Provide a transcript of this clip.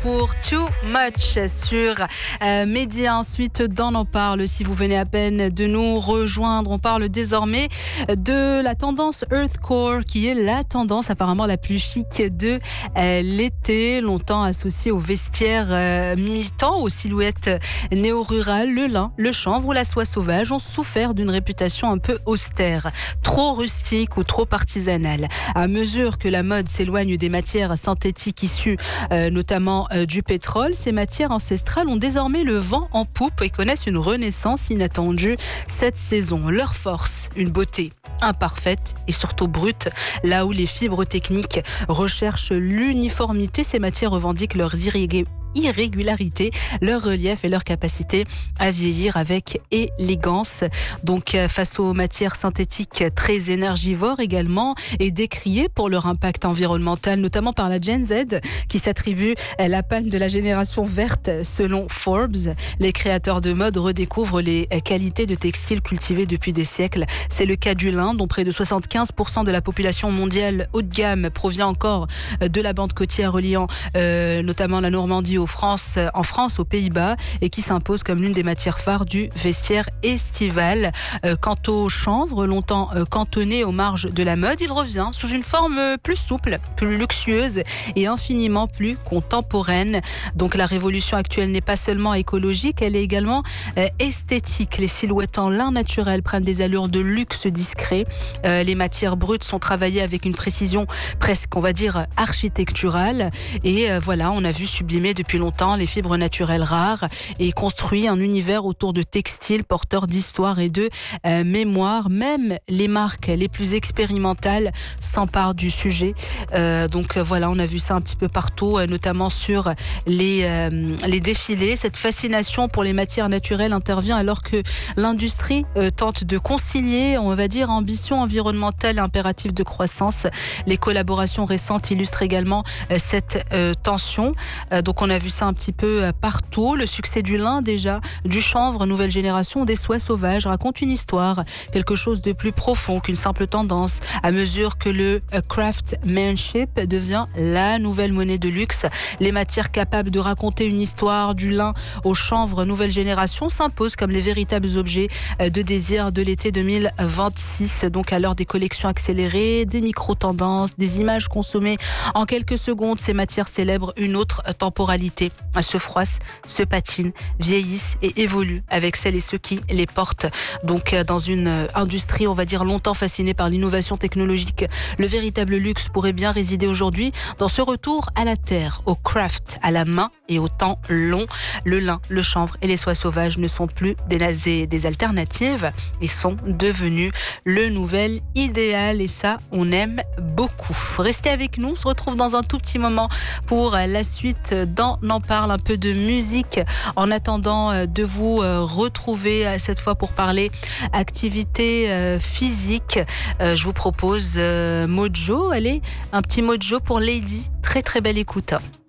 pour Too Much sur Média. Ensuite, d'On en parle. Si vous venez à peine de nous rejoindre, on parle désormais de la tendance Earthcore, qui est la tendance apparemment la plus chic de l'été, longtemps associée aux vestiaires militants, aux silhouettes néo-rurales. Le lin, le chanvre ou la soie sauvage ont souffert d'une réputation un peu austère, trop rustique ou trop artisanale. À mesure que la mode s'éloigne des matières synthétiques issues notamment du pétrole, ces matières ancestrales ont désormais le vent en poupe et connaissent une renaissance inattendue cette saison. Leur force, une beauté imparfaite et surtout brute. Là où les fibres techniques recherchent l'uniformité, ces matières revendiquent leurs irrégularité, leur relief et leur capacité à vieillir avec élégance. Donc face aux matières synthétiques très énergivores également et décriées pour leur impact environnemental, notamment par la Gen Z qui s'attribue la palme de la génération verte selon Forbes. Les créateurs de mode redécouvrent les qualités de textiles cultivés depuis des siècles. C'est le cas du lin, dont près de 75% de la population mondiale haut de gamme provient encore de la bande côtière reliant notamment la Normandie en France, aux Pays-Bas, et qui s'impose comme l'une des matières phares du vestiaire estival. Quant au chanvre, longtemps cantonné aux marges de la mode, il revient sous une forme plus souple, plus luxueuse et infiniment plus contemporaine. Donc la révolution actuelle n'est pas seulement écologique, elle est également esthétique. Les silhouettes en lin naturel prennent des allures de luxe discret. Les matières brutes sont travaillées avec une précision presque, on va dire, architecturale. Et voilà, on a vu sublimer depuis longtemps les fibres naturelles rares et construit un univers autour de textiles porteurs d'histoire et de mémoire. Même les marques les plus expérimentales s'emparent du sujet. Donc voilà, on a vu ça un petit peu partout, notamment sur les défilés. Cette fascination pour les matières naturelles intervient alors que l'industrie tente de concilier, on va dire, ambition environnementale et impératif de croissance. Les collaborations récentes illustrent également cette tension. Donc on a vu ça un petit peu partout. Le succès du lin déjà, du chanvre, nouvelle génération, des soies sauvages raconte une histoire, quelque chose de plus profond qu'une simple tendance. À mesure que le craftsmanship devient la nouvelle monnaie de luxe, les matières capables de raconter une histoire, du lin au chanvre, nouvelle génération, s'imposent comme les véritables objets de désir de l'été 2026. Donc à l'heure des collections accélérées, des micro-tendances, des images consommées en quelques secondes, ces matières célèbrent une autre temporalité. Elles se froissent, se patinent, vieillissent et évoluent avec celles et ceux qui les portent. Donc dans une industrie, on va dire, longtemps fascinée par l'innovation technologique, le véritable luxe pourrait bien résider aujourd'hui dans ce retour à la terre, au craft, à la main et au temps long. Le lin, le chanvre et les soies sauvages ne sont plus des alternatives, ils sont devenus le nouvel idéal et ça, on aime beaucoup. Restez avec nous, on se retrouve dans un tout petit moment pour la suite d'On en parle, un peu de musique en attendant de vous retrouver cette fois pour parler activité physique. Je vous propose Mojo, allez, un petit Mojo pour Lady, très très belle écoute.